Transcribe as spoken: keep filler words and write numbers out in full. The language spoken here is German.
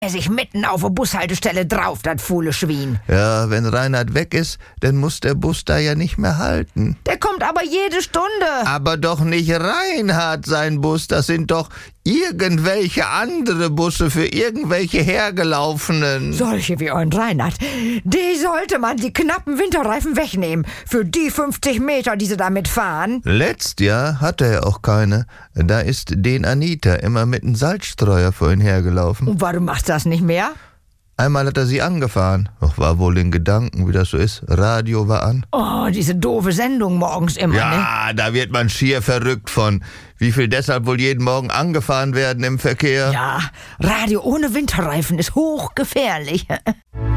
er sich mitten auf der Bushaltestelle drauf, das faule Schwein. Ja, wenn Reinhard weg ist, dann muss der Bus da ja nicht mehr halten. Der kommt aber jede Stunde. Aber doch nicht Reinhard sein Bus, das sind doch irgendwelche andere Busse für irgendwelche Hergelaufenen. Solche wie euren Reinhard, die sollte man die knappen Winterreifen wegnehmen. Für die fünfzig Meter, die sie damit fahren. Letztes Jahr hatte er auch keine. Da ist den Anita immer mit einem Salzstreuer vorhin hergelaufen. Und warum machst du das nicht mehr? Einmal hat er sie angefahren. Doch war wohl in Gedanken, wie das so ist. Radio war an. Oh, diese doofe Sendung morgens immer, Ja, ne? da wird man schier verrückt von. Wie viel deshalb wohl jeden Morgen angefahren werden im Verkehr? Ja, Radio ohne Winterreifen ist hochgefährlich.